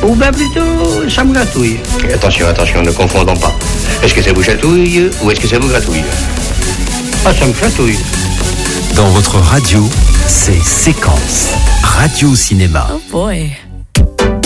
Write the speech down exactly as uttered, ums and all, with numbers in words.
Ou bien plutôt, ça me gratouille. Attention, attention, ne confondons pas. Est-ce que ça vous chatouille ou est-ce que ça vous gratouille? Ah, ça me chatouille. Dans votre radio, c'est Séquence Radio Cinéma. Oh boy.